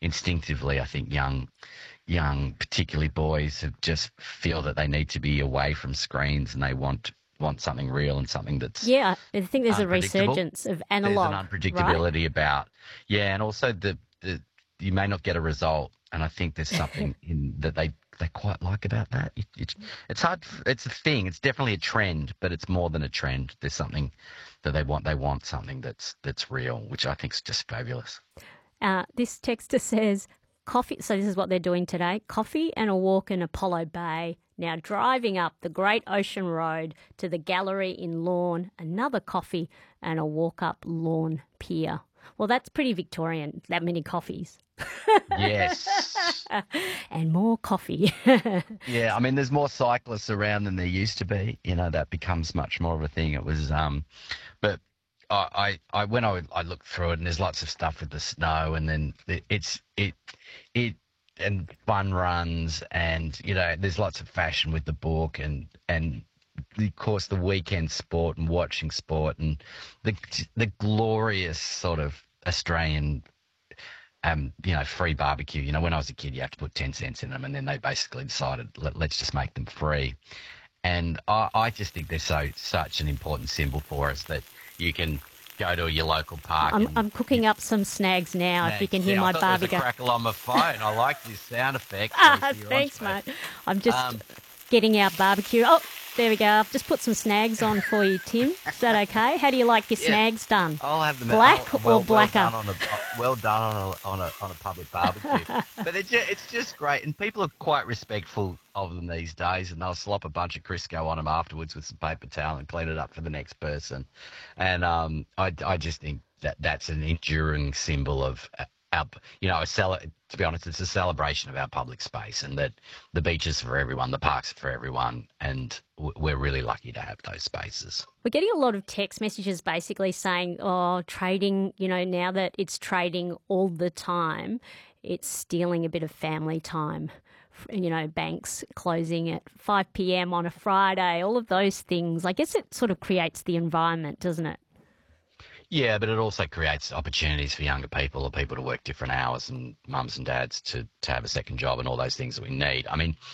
instinctively, I think young, particularly boys, have just feel that they need to be away from screens and they want something real and something that's Yeah, I think there's a unpredictable. resurgence of There's an analog, right? unpredictability about, yeah, and also the you may not get a result, and I think there's something in that they quite like about that. It's hard. It's a thing. It's definitely a trend, but it's more than a trend. There's something that they want. They want something that's real, which I think is just fabulous. This texter says coffee. So this is what they're doing today: coffee and a walk in Apollo Bay. Now driving up the Great Ocean Road to the gallery in Lorne. Another coffee and a walk up Lorne Pier. Well, that's pretty Victorian. That many coffees. Yes. And more coffee. Yeah, I mean, there's more cyclists around than there used to be. That becomes much more of a thing. It was, but when I looked through it, and there's lots of stuff with the snow, and then it and fun runs, and there's lots of fashion with the book, and of course the weekend sport and watching sport, and the glorious sort of Australian free barbecue. When I was a kid, you have to put 10 cents in them, and then they basically decided, let's just make them free. And I just think they're such an important symbol for us that you can go to your local park. I'm cooking up some snags now. If you can hear my I thought there was barbecue. a crackle on my phone. I like this sound effect. Thanks, mate. I'm just getting our barbecue. Oh, there we go. I've just put some snags on for you, Tim. Is that okay? How do you like your snags done? I'll have them black or blacker. Well done on a public barbecue. But it's just great, and people are quite respectful of them these days, and they'll slop a bunch of Crisco on them afterwards with some paper towel and clean it up for the next person. And I just think that's an enduring symbol of to be honest, it's a celebration of our public space, and that the beach is for everyone, the parks are for everyone, and we're really lucky to have those spaces. We're getting a lot of text messages basically saying, trading, now that it's trading all the time, it's stealing a bit of family time. Banks closing at 5 p.m. on a Friday, all of those things. I guess it sort of creates the environment, doesn't it? Yeah, but it also creates opportunities for younger people or people to work different hours, and mums and dads to have a second job and all those things that we need. I mean,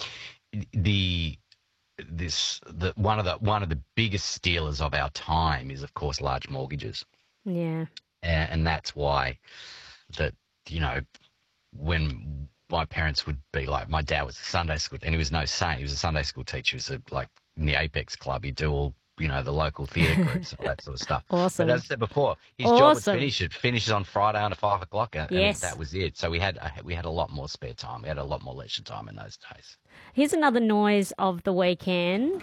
one of the biggest stealers of our time is, of course, large mortgages. Yeah. And that's why when my parents would be like, my dad was a Sunday school, and he was no saint. He was a Sunday school teacher. He was like in the Apex Club. He'd do all the local theatre groups, all that sort of stuff. Awesome. But as I said before, his job would finish. It finishes on Friday under 5 o'clock, and yes. that was it. So we had a lot more spare time. We had a lot more leisure time in those days. Here's another noise of the weekend.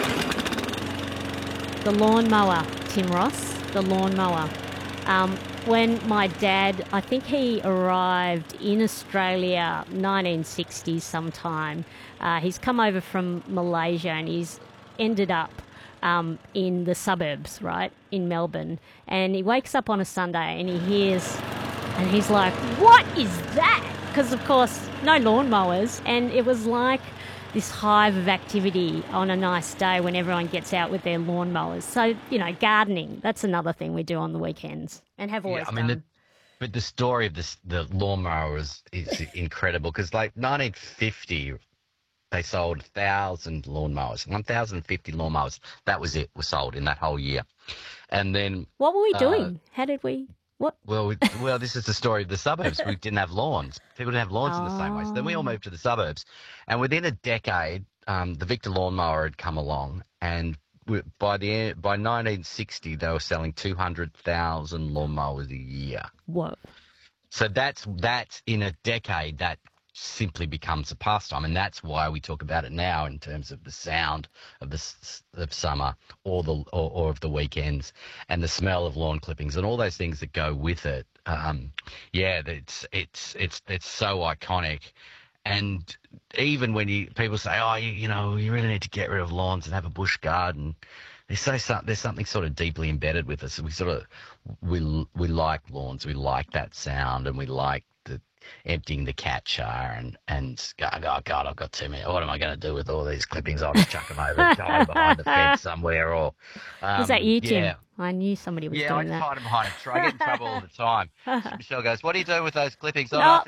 The lawnmower, Tim Ross, the lawnmower. When my dad, I think he arrived in Australia 1960s sometime. He's come over from Malaysia, and he's ended up in the suburbs, right, in Melbourne. And he wakes up on a Sunday and he hears, and he's like, what is that? Because, of course, no lawnmowers. And it was like this hive of activity on a nice day when everyone gets out with their lawnmowers. So, gardening, that's another thing we do on the weekends and have always done. But the story of the lawnmower is incredible, because like 1950, they sold 1,000 lawnmowers, 1,050 lawnmowers. That was it, was sold in that whole year. And then... What were we doing? How did we... What? Well, this is the story of the suburbs. We didn't have lawns. People didn't have lawns in the same way. So then we all moved to the suburbs. And within a decade, the Victor lawnmower had come along. And by 1960, they were selling 200,000 lawnmowers a year. Whoa. So that's in a decade, that simply becomes a pastime, and that's why we talk about it now in terms of the sound of summer, or of the weekends, and the smell of lawn clippings and all those things that go with it. It's so iconic. And even when people say, you really need to get rid of lawns and have a bush garden, they say there's something sort of deeply embedded with us. We like lawns, we like that sound, and we like emptying the cat jar and oh God, I've got too many. What am I going to do with all these clippings? I'll just chuck them over behind the fence somewhere. Or was that you, Tim? Yeah. I knew somebody was doing that. Yeah, I hide them behind a tree. I get in trouble all the time. Michelle goes, "What do you do with those clippings?" No.